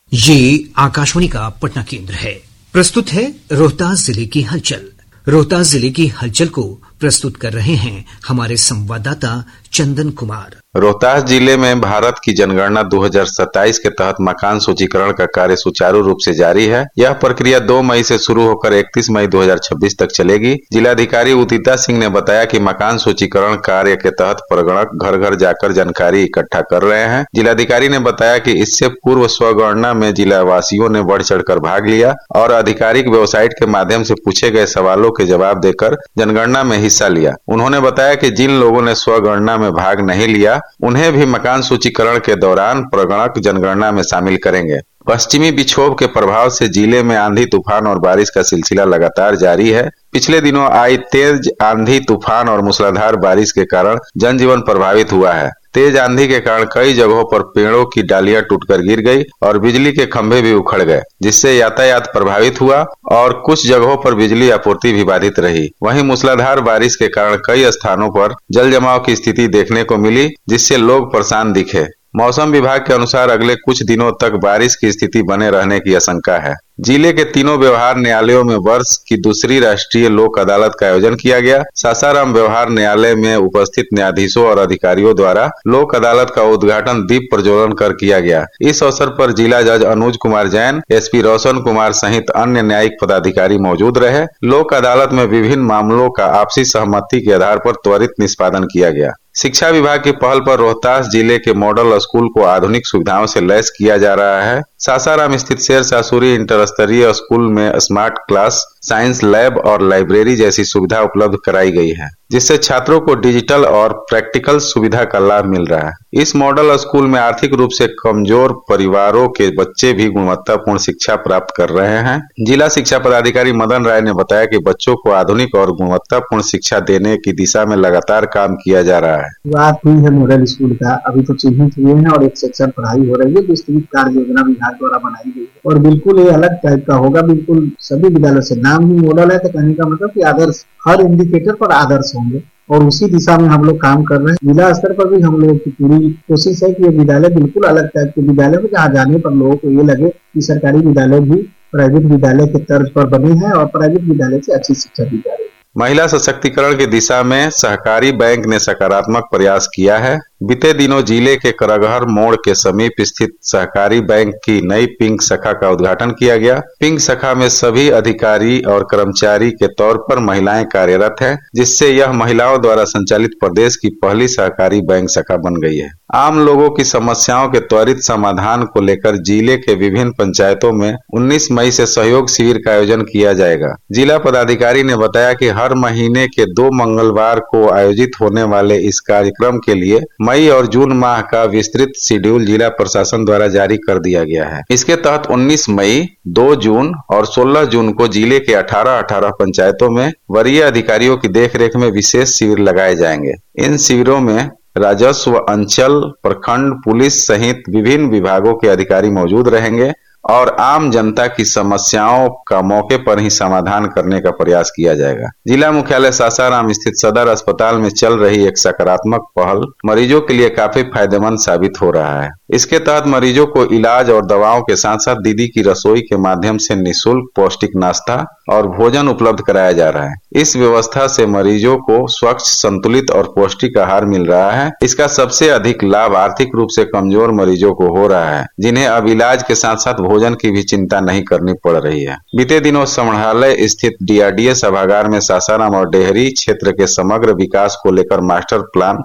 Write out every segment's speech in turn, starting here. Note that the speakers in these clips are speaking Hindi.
ये आकाशवाणी का पटना केंद्र है। प्रस्तुत है रोहतास जिले की हलचल। रोहतास जिले की हलचल को प्रस्तुत कर रहे हैं हमारे संवाददाता चंदन कुमार। रोहतास जिले में भारत की जनगणना 2027 के तहत मकान सूचीकरण का कार्य सुचारू रूप से जारी है। यह प्रक्रिया 2 मई से शुरू होकर 31 मई 2026 तक चलेगी। जिलाधिकारी उदिता सिंह ने बताया कि मकान सूचीकरण कार्य के तहत प्रगणक घर घर जाकर जानकारी इकट्ठा कर रहे हैं। जिलाधिकारी ने बताया कि इससे पूर्व स्वगणना में जिलावासियों ने बढ़ चढ़कर भाग लिया और आधिकारिक वेबसाइट के माध्यम से पूछे गए सवालों के जवाब देकर जनगणना में हिस्सा लिया। उन्होंने बताया कि जिन लोगों ने स्वगणना में भाग नहीं लिया उन्हें भी मकान सूचीकरण के दौरान प्रगणक जनगणना में शामिल करेंगे। पश्चिमी विक्षोभ के प्रभाव से जिले में आंधी तूफान और बारिश का सिलसिला लगातार जारी है। पिछले दिनों आई तेज आंधी तूफान और मूसलाधार बारिश के कारण जनजीवन प्रभावित हुआ है। तेज आंधी के कारण कई जगहों पर पेड़ों की डालियां टूटकर गिर गई और बिजली के खंभे भी उखड़ गए, जिससे यातायात प्रभावित हुआ और कुछ जगहों पर बिजली आपूर्ति भी बाधित रही। वहीं मूसलाधार बारिश के कारण कई स्थानों पर जल जमाव की स्थिति देखने को मिली, जिससे लोग परेशान दिखे। मौसम विभाग के अनुसार अगले कुछ दिनों तक बारिश की स्थिति बने रहने की आशंका है। जिले के तीनों व्यवहार न्यायालयों में वर्ष की दूसरी राष्ट्रीय लोक अदालत का आयोजन किया गया। सासाराम व्यवहार न्यायालय में उपस्थित न्यायाधीशों और अधिकारियों द्वारा लोक अदालत का उद्घाटन दीप प्रज्वलन कर किया गया। इस अवसर पर जिला जज अनुज कुमार जैन, एसपी रोशन कुमार सहित अन्य न्यायिक पदाधिकारी मौजूद रहे। लोक अदालत में विभिन्न मामलों का आपसी सहमति के आधार पर त्वरित निष्पादन किया गया। शिक्षा विभाग की पहल पर रोहतास जिले के मॉडल स्कूल को आधुनिक सुविधाओं से लैस किया जा रहा है। सासाराम स्थित शेर शाह इंटर स्तरीय स्कूल में स्मार्ट क्लास, साइंस लैब और लाइब्रेरी जैसी सुविधा उपलब्ध कराई गई है, जिससे छात्रों को डिजिटल और प्रैक्टिकल सुविधा का लाभ मिल रहा है। इस मॉडल स्कूल में आर्थिक रूप से कमजोर परिवारों के बच्चे भी गुणवत्तापूर्ण शिक्षा प्राप्त कर रहे हैं। जिला शिक्षा पदाधिकारी मदन राय ने बताया कि बच्चों को आधुनिक और गुणवत्तापूर्ण शिक्षा देने की दिशा में लगातार काम किया जा रहा है। बात हुई है मॉडल स्कूल का, अभी तो चिन्हित हुए हैं और एक सेक्शन पढ़ाई हो रही है, विस्तृत कार्य योजना विभाग द्वारा बनाई गई है और बिल्कुल ये अलग टाइप का होगा। बिल्कुल सभी विद्यालय से, नाम ही मॉडल है तो कहने का मतलब कि आदर्श, हर इंडिकेटर पर आदर्श होंगे और उसी दिशा में हम लोग काम कर रहे हैं। जिला स्तर पर भी हम लोगों की पूरी कोशिश है कि ये विद्यालय बिल्कुल अलग टाइप के विद्यालय में, जहाँ जाने पर लोगों को ये लगे कि सरकारी विद्यालय भी प्राइवेट विद्यालय के तर्ज पर बने हैं और प्राइवेट विद्यालय से अच्छी शिक्षा दी जा रही है। महिला सशक्तिकरण की दिशा में सहकारी बैंक ने सकारात्मक प्रयास किया है। बीते दिनों जिले के करगहर मोड़ के समीप स्थित सहकारी बैंक की नई पिंक शाखा का उद्घाटन किया गया। पिंक शाखा में सभी अधिकारी और कर्मचारी के तौर पर महिलाएं कार्यरत हैं, जिससे यह महिलाओं द्वारा संचालित प्रदेश की पहली सहकारी बैंक शाखा बन गई है। आम लोगों की समस्याओं के त्वरित समाधान को लेकर जिले के विभिन्न पंचायतों में 19 मई से सहयोग शिविर का आयोजन किया जाएगा। जिला पदाधिकारी ने बताया कि हर महीने के 2 मंगलवार को आयोजित होने वाले इस कार्यक्रम के लिए मई और जून माह का विस्तृत शेड्यूल जिला प्रशासन द्वारा जारी कर दिया गया है। इसके तहत 19 मई, 2 जून और 16 जून को जिले के 18 पंचायतों में वरीय अधिकारियों की देखरेख में विशेष शिविर लगाए जाएंगे। इन शिविरों में राजस्व, अंचल, प्रखंड, पुलिस सहित विभिन्न विभागों के अधिकारी मौजूद रहेंगे और आम जनता की समस्याओं का मौके पर ही समाधान करने का प्रयास किया जाएगा। जिला मुख्यालय सासाराम स्थित सदर अस्पताल में चल रही एक सकारात्मक पहल मरीजों के लिए काफी फायदेमंद साबित हो रहा है। इसके तहत मरीजों को इलाज और दवाओं के साथ साथ दीदी की रसोई के माध्यम से निःशुल्क पौष्टिक नाश्ता और भोजन उपलब्ध कराया जा रहा है। इस व्यवस्था से मरीजों को स्वच्छ, संतुलित और पौष्टिक आहार मिल रहा है। इसका सबसे अधिक लाभ आर्थिक रूप से कमजोर मरीजों को हो रहा है, जिन्हें अब इलाज के साथ साथ भोजन की भी चिंता नहीं करनी पड़ रही है। बीते दिनों संग्रहालय स्थित डीआरडीए सभागार में सासाराम और डेहरी क्षेत्र के समग्र विकास को लेकर मास्टर प्लान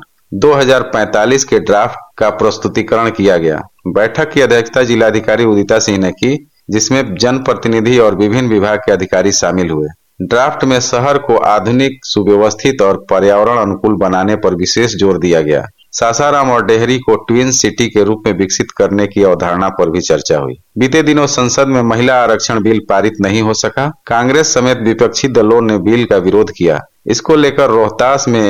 2045 के ड्राफ्ट का प्रस्तुतिकरण किया गया। बैठक की अध्यक्षता जिलाधिकारी उदिता सिंह ने की, जिसमें जनप्रतिनिधि और विभिन्न विभाग के अधिकारी शामिल हुए। ड्राफ्ट में शहर को आधुनिक, सुव्यवस्थित और पर्यावरण अनुकूल बनाने पर विशेष जोर दिया गया। सासाराम और डेहरी को ट्विन सिटी के रूप में विकसित करने की अवधारणा पर भी चर्चा हुई। बीते दिनों संसद में महिला आरक्षण बिल पारित नहीं हो सका। कांग्रेस समेत विपक्षी दलों ने बिल का विरोध किया। इसको लेकर रोहतास में